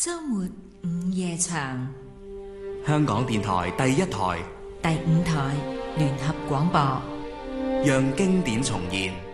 周末午夜場， 香港電台第一台、 第5台聯合廣播， 讓經典重現。